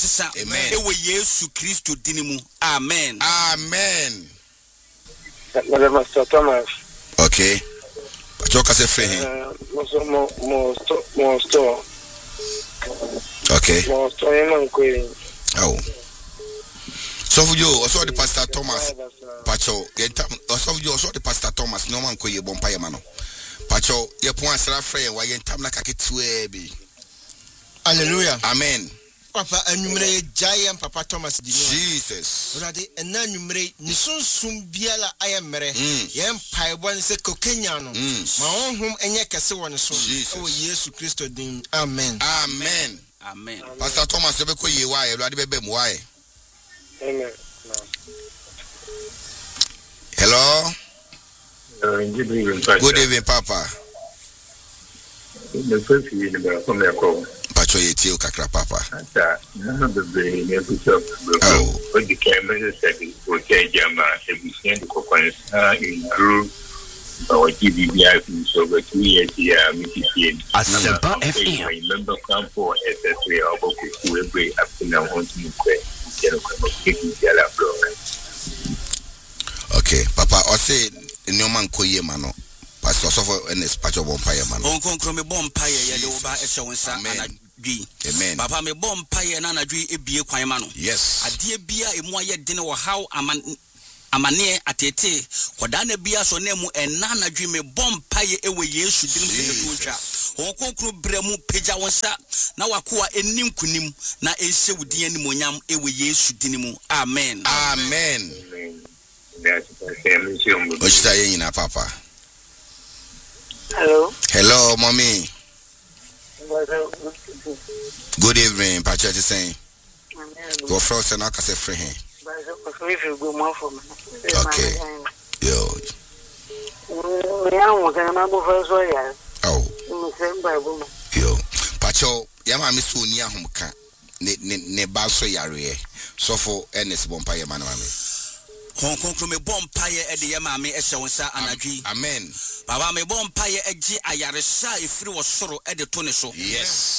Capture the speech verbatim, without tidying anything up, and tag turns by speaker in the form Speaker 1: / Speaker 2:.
Speaker 1: sisa
Speaker 2: Amen.
Speaker 1: ewe Yesu Kristo dinimu. Amen.
Speaker 2: Amen.
Speaker 3: Master Thomas.
Speaker 2: Okay. Pachoka se free.
Speaker 3: Mo mo mo mo store.
Speaker 2: Okay.
Speaker 3: Mo store man ko.
Speaker 2: Oh. So for you, also the Pastor Thomas. Pacho, also you also the Pastor Thomas. No man ko ye bompa ye mano. Pacho, ye point sera free wa ye ntam na kaketue bi.
Speaker 4: Hallelujah.
Speaker 2: Amen.
Speaker 4: Papa anumere giant Papa Thomas di
Speaker 2: Jesus.
Speaker 4: Brother ena anumere ni sunsun biala ayemere ye mpaebon se kokenya no ma honhom enye kese won so o Yesu Kristo din. Amen.
Speaker 2: Amen.
Speaker 1: Amen.
Speaker 2: Pastor Thomas be ko ye wa ye Lord be be mu wa ye.
Speaker 3: Amen.
Speaker 2: Hello.
Speaker 5: Uh, good evening,
Speaker 2: Good evening, Papa.
Speaker 5: The first year about from your call.
Speaker 2: Pacho ye tio kakra Papa.
Speaker 5: That none of the brain every shop. Oh, but the camera said it would take Jama every send the coupons in group. Our G B B I so but two years here, Mickey
Speaker 6: Asempa F M.
Speaker 5: I remember come for S S A or book to every afternoon on to me.
Speaker 2: Okay, Papa, I say no man koye mano. Pastor Sofo Ernest Pacho Bompire mano.
Speaker 1: On konkro me bompaye ye de oba ehwe wonsa anadwi.
Speaker 2: Amen.
Speaker 1: Papa me bompaye na anadwi ebie kwan mano.
Speaker 2: Yes.
Speaker 1: Ade bia emu aye dene wo haw aman amane atete koda na bia so na mu ena anadwi me bompaye ewe Yesu dinim se tuntwa. On konkro bremu peja wonsa na wakoa enim kunim na ense wudi animonyam ewe Yesu dinimu. Amen.
Speaker 2: Amen.
Speaker 5: That's the family show.
Speaker 2: Ochita ye nyina Papa.
Speaker 3: Hello.
Speaker 2: Hello, mommy. Good evening, Pacho is saying. Go first and I can say free him. Okay. Yo. Oh. Yo. Pacho, yama mi su ni ahumka. Ne ne ne baso yare. So for Ernest Bompa yama mami.
Speaker 1: Hon konkro me bompaye e de yama me ehwe wonsa anadwi.
Speaker 2: Amen.
Speaker 1: Baba me bompaye eji ayaresa efiri wo soro e de to ne so.
Speaker 2: Yes.